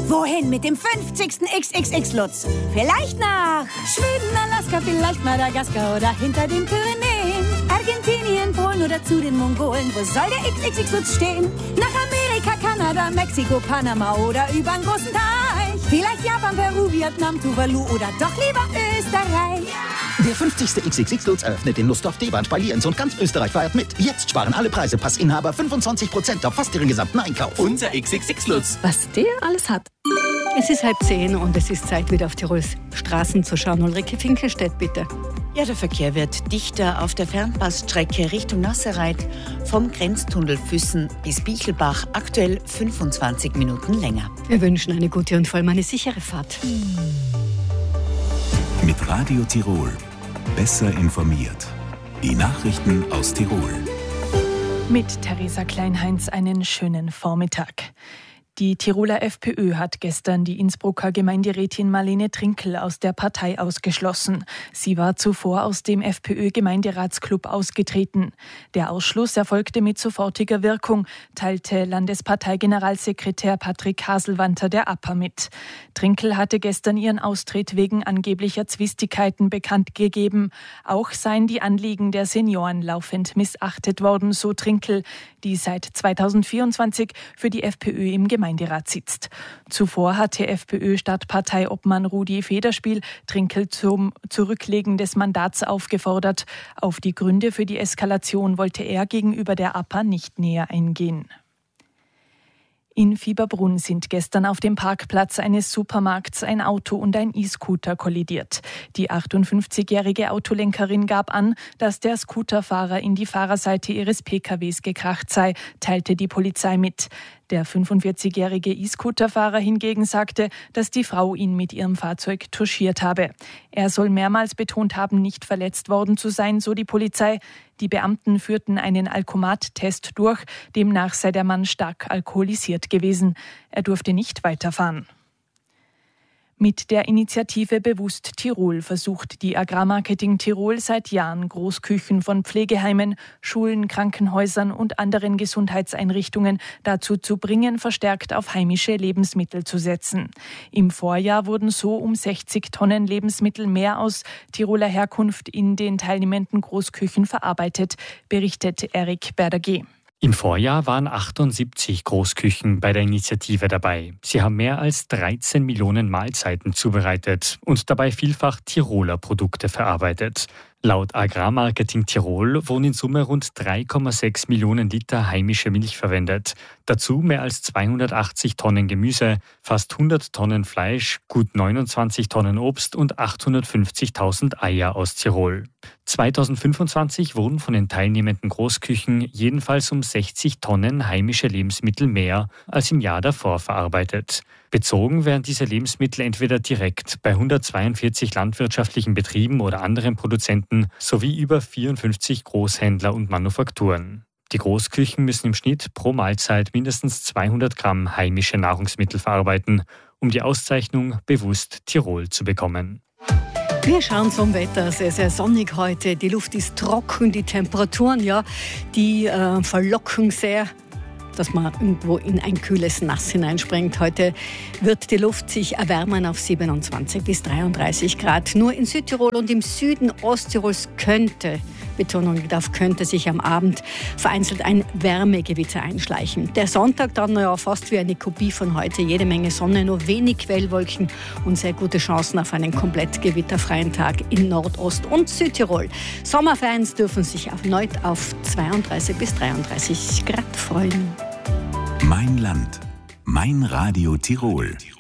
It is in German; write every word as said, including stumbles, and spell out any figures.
Wohin mit dem fünfzigsten X X X-Lutz? Vielleicht nach Schweden, Alaska, vielleicht Madagaskar oder hinter den Pyrenäen. Argentinien, Polen oder zu den Mongolen. Wo soll der X X X-Lutz stehen? Nach Amerika, Kanada, Mexiko, Panama oder übern großen Teich. Vielleicht Japan, Peru, Vietnam, Tuvalu oder doch lieber Österreich. Der fünfzigste X X X-Lutz eröffnet in Nussdorf, Deband, bei Lienz und ganz Österreich feiert mit. Jetzt sparen alle Preise, Passinhaber fünfundzwanzig Prozent auf fast ihren gesamten Einkauf. Unser X X X-Lutz. Was der alles hat. Es ist halb zehn und es ist Zeit, wieder auf Tirols Straßen zu schauen. Ulrike Finkelstedt, bitte. Ja, der Verkehr wird dichter auf der Fernpassstrecke Richtung Nasserreit vom Grenztunnel Füssen bis Bichelbach, aktuell fünfundzwanzig Minuten länger. Wir wünschen eine gute und vor allem eine sichere Fahrt. Mit Radio Tirol. Besser informiert. Die Nachrichten aus Tirol. Mit Theresa Kleinheinz einen schönen Vormittag. Die Tiroler FPÖ hat gestern die Innsbrucker Gemeinderätin Marlene Trinkl aus der Partei ausgeschlossen. Sie war zuvor aus dem FPÖ-Gemeinderatsklub ausgetreten. Der Ausschluss erfolgte mit sofortiger Wirkung, teilte Landesparteigeneralsekretär Patrick Haselwanter der A P A mit. Trinkl hatte gestern ihren Austritt wegen angeblicher Zwistigkeiten bekannt gegeben. Auch seien die Anliegen der Senioren laufend missachtet worden, so Trinkl, die seit zweitausendvierundzwanzig für die FPÖ im Gemeinderat sitzt. Zuvor hatte FPÖ-Stadtparteiobmann Rudi Federspiel Trinkl zum Zurücklegen des Mandats aufgefordert. Auf die Gründe für die Eskalation wollte er gegenüber der A P A nicht näher eingehen. In Fieberbrunn sind gestern auf dem Parkplatz eines Supermarkts ein Auto und ein E-Scooter kollidiert. Die achtundfünfzigjährige Autolenkerin gab an, dass der Scooterfahrer in die Fahrerseite ihres P K Ws gekracht sei, teilte die Polizei mit. Der fünfundvierzigjährige E-Scooterfahrer hingegen sagte, dass die Frau ihn mit ihrem Fahrzeug touchiert habe. Er soll mehrmals betont haben, nicht verletzt worden zu sein, so die Polizei. Die Beamten führten einen Alkomat-Test durch. Demnach sei der Mann stark alkoholisiert gewesen. Er durfte nicht weiterfahren. Mit der Initiative Bewusst Tirol versucht die Agrarmarketing Tirol seit Jahren Großküchen von Pflegeheimen, Schulen, Krankenhäusern und anderen Gesundheitseinrichtungen dazu zu bringen, verstärkt auf heimische Lebensmittel zu setzen. Im Vorjahr wurden so um sechzig Tonnen Lebensmittel mehr aus Tiroler Herkunft in den teilnehmenden Großküchen verarbeitet, berichtet Erik Berder-G. Im Vorjahr waren achtundsiebzig Großküchen bei der Initiative dabei. Sie haben mehr als dreizehn Millionen Mahlzeiten zubereitet und dabei vielfach Tiroler Produkte verarbeitet. Laut Agrarmarketing Tirol wurden in Summe rund drei Komma sechs Millionen Liter heimische Milch verwendet. Dazu mehr als zweihundertachtzig Tonnen Gemüse, fast hundert Tonnen Fleisch, gut neunundzwanzig Tonnen Obst und achthundertfünfzigtausend Eier aus Tirol. zweitausendfünfundzwanzig wurden von den teilnehmenden Großküchen jedenfalls um sechzig Tonnen heimische Lebensmittel mehr als im Jahr davor verarbeitet. Bezogen werden diese Lebensmittel entweder direkt bei hundertzweiundvierzig landwirtschaftlichen Betrieben oder anderen Produzenten sowie über vierundfünfzig Großhändler und Manufakturen. Die Großküchen müssen im Schnitt pro Mahlzeit mindestens zweihundert Gramm heimische Nahrungsmittel verarbeiten, um die Auszeichnung Bewusst Tirol zu bekommen. Wir schauen zum Wetter. Sehr, sehr sonnig heute. Die Luft ist trocken, die Temperaturen, ja, die äh, verlocken sehr, dass man irgendwo in ein kühles Nass hineinspringt. Heute wird die Luft sich erwärmen auf siebenundzwanzig bis dreiunddreißig Grad. Nur in Südtirol und im Süden Osttirols könnte, Betonung darauf, könnte sich am Abend vereinzelt ein Wärmegewitter einschleichen. Der Sonntag dann ja fast wie eine Kopie von heute. Jede Menge Sonne, nur wenig Quellwolken und sehr gute Chancen auf einen komplett gewitterfreien Tag in Nordost- und Südtirol. Sommerfans dürfen sich erneut auf zweiunddreißig bis dreiunddreißig Grad freuen. Mein Land, mein Radio Tirol.